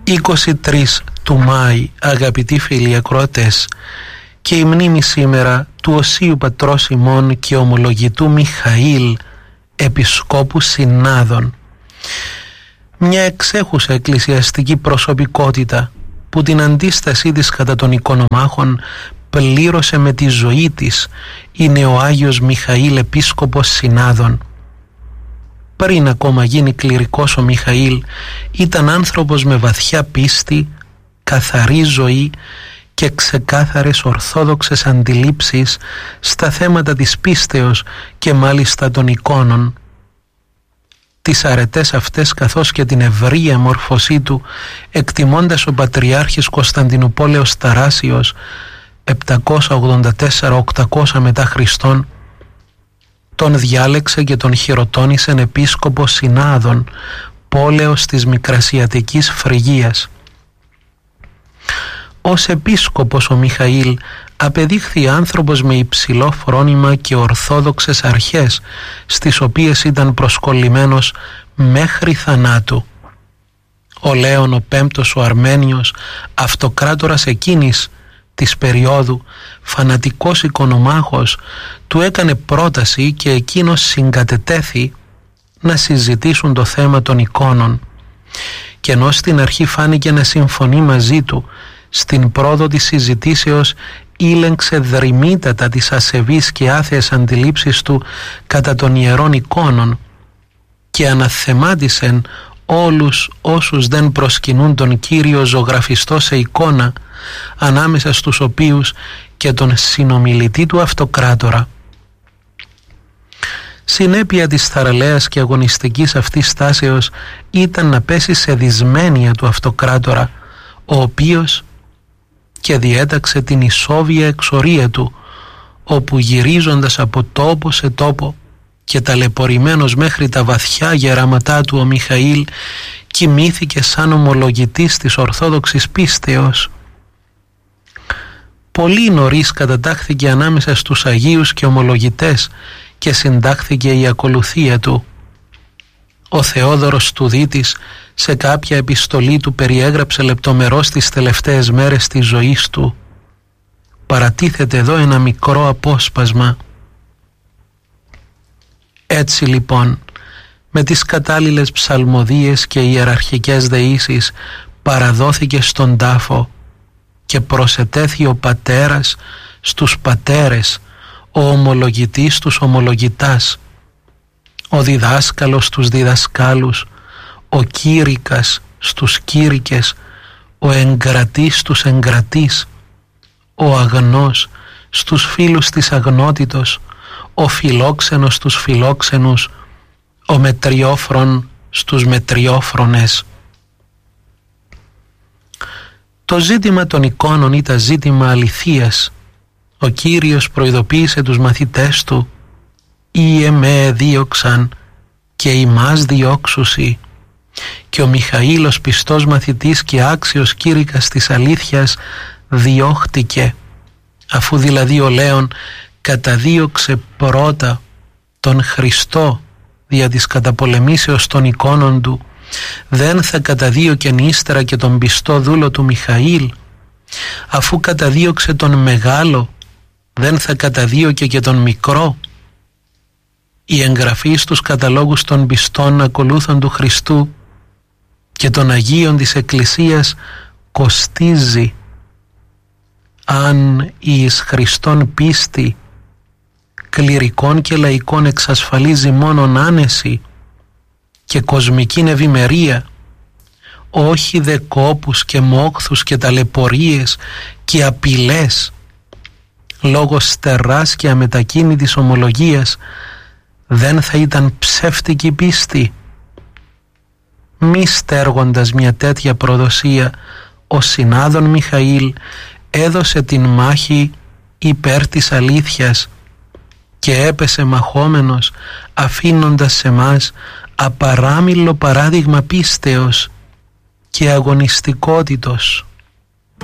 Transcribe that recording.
23 του Μάη, αγαπητοί φίλοι ακροατές, και η μνήμη σήμερα του Οσίου Πατρός ημών και ομολογητού Μιχαήλ, Επισκόπου Συνάδων. Μια εξέχουσα εκκλησιαστική προσωπικότητα που την αντίστασή της κατά των οικονομάχων πλήρωσε με τη ζωή της, είναι ο Άγιος Μιχαήλ Επίσκοπος Συνάδων. Πριν ακόμα γίνει κληρικός ο Μιχαήλ, ήταν άνθρωπος με βαθιά πίστη, καθαρή ζωή και ξεκάθαρες ορθόδοξες αντιλήψεις στα θέματα της πίστεως και μάλιστα των εικόνων. Τις αρετές αυτές καθώς και την ευρεία μόρφωσή του, εκτιμώντας ο Πατριάρχης Κωνσταντινουπόλεως Ταράσιος 784-800 μετά Χριστόν, τον διάλεξε και τον χειροτώνησε επίσκοπο Συνάδων, πόλεως της Μικρασιατικής Φρυγίας. Ως επίσκοπος ο Μιχαήλ απεδείχθη άνθρωπος με υψηλό φρόνημα και ορθόδοξες αρχές, στις οποίες ήταν προσκολλημένος μέχρι θανάτου. Ο Λέων ο Πέμπτος ο Αρμένιος, αυτοκράτορας εκείνης της περίοδου, φανατικός οικονομάχος, του έκανε πρόταση και εκείνος συγκατετέθη να συζητήσουν το θέμα των εικόνων, και ενώ στην αρχή φάνηκε να συμφωνεί μαζί του, στην πρόοδο της συζητήσεως ήλεγξε δρυμύτατα τις ασεβείς και άθεες αντιλήψεις του κατά των ιερών εικόνων και αναθεμάτισεν όλους όσους δεν προσκυνούν τον Κύριο ζωγραφιστό σε εικόνα, ανάμεσα στους οποίους και τον συνομιλητή του αυτοκράτορα. Συνέπεια της θαραλέας και αγωνιστικής αυτής στάσεως ήταν να πέσει σε δυσμένεια του αυτοκράτορα, ο οποίος και διέταξε την ισόβια εξορία του, όπου γυρίζοντας από τόπο σε τόπο και ταλαιπωρημένος μέχρι τα βαθιά γεράματά του, ο Μιχαήλ κοιμήθηκε σαν ομολογητής της Ορθόδοξης πίστεως. Πολύ νωρίς κατατάχθηκε ανάμεσα στους Αγίους και ομολογητές και συντάχθηκε η ακολουθία του. Ο Θεόδωρος Τουδίτης σε κάποια επιστολή του περιέγραψε λεπτομερώς τις τελευταίες μέρες της ζωής του. Παρατίθεται εδώ ένα μικρό απόσπασμα. Έτσι λοιπόν, με τις κατάλληλες ψαλμοδίες και ιεραρχικές δεήσεις παραδόθηκε στον τάφο και προσετέθη ο πατέρας στους πατέρες, ο ομολογητής στους ομολογητάς, ο διδάσκαλος στους διδασκάλους, ο κήρυκας στους κήρυκες, ο εγκρατής στους εγκρατής, ο αγνός στους φίλους της αγνότητος, ο φιλόξενος στους φιλόξενους, ο μετριόφρον στους μετριόφρονες. Το ζήτημα των εικόνων ήταν ζήτημα αληθείας. Ο Κύριος προειδοποίησε τους μαθητές του «Ή εμέ δίωξαν και ημάς διώξουσι», και ο Μιχαήλ ως πιστός μαθητής και άξιος κήρυκας της αλήθειας διώχτηκε, αφού δηλαδή ο Λέων καταδίωξε πρώτα τον Χριστό δια της καταπολεμήσεως των εικόνων του, δεν θα καταδίωκεν ύστερα και τον πιστό δούλο του Μιχαήλ? Αφού καταδίωξε τον μεγάλο, δεν θα καταδίωκε και τον μικρό? Η εγγραφή στους καταλόγους των πιστών ακολούθων του Χριστού και των Αγίων της Εκκλησίας κοστίζει. Αν η εις Χριστόν πίστη κληρικών και λαϊκών εξασφαλίζει μόνον άνεση και κοσμικήν ευημερία, όχι δε κόπους και μόχθους και ταλαιπωρίες και απειλές, λόγω στεράς και αμετακίνητης ομολογίας, δεν θα ήταν ψεύτικη πίστη? Μη στέργοντας μια τέτοια προδοσία, ο Συνάδων Μιχαήλ έδωσε την μάχη υπέρ της αλήθειας και έπεσε μαχόμενος, αφήνοντας σε μας απαράμιλο παράδειγμα πίστεως και αγωνιστικότητος.